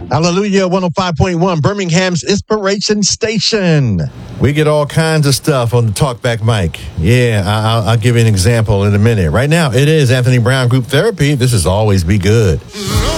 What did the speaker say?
Hallelujah, 105.1, Birmingham's Inspiration Station. We get all kinds of stuff on the Talkback mic. Yeah, I'll give you an example in a minute. Right now, it is Anthony Brown Group Therapy. This is Always Be Good.